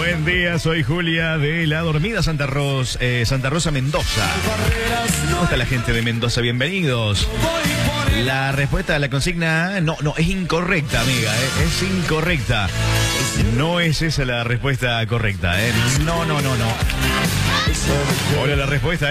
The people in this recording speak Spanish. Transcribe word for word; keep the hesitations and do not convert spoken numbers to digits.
Buen día, soy Julia de La Dormida Santa Rosa, eh, Santa Rosa, Mendoza. ¿Cómo está la gente de Mendoza? Bienvenidos. La respuesta a la consigna, no, no, es incorrecta, amiga, eh, es incorrecta. No es esa la respuesta correcta, eh. No, no, no, no. Ahora la respuesta